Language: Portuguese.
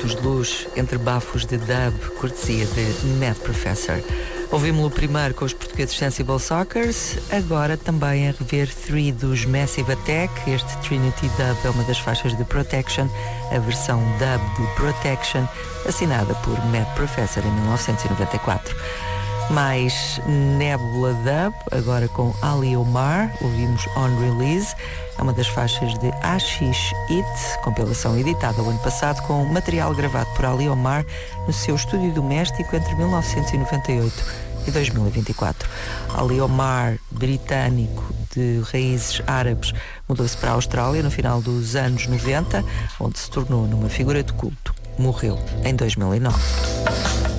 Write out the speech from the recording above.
momentos de luz entre bafos de dub, cortesia de Mad Professor. Ouvimos-lo primeiro com os portugueses Sensible Sockers, agora também a rever 3 dos Massive Attack. Este Trinity Dub é uma das faixas de Protection, a versão dub de Protection, assinada por Mad Professor em 1994. Mais Nebula Dub, agora com Ali Omar, ouvimos On Release, é uma das faixas de Ashish It, compilação editada o ano passado com material gravado por Ali Omar no seu estúdio doméstico entre 1998 e 2024. Ali Omar, britânico de raízes árabes, mudou-se para a Austrália no final dos anos 90, onde se tornou numa figura de culto. Morreu em 2009.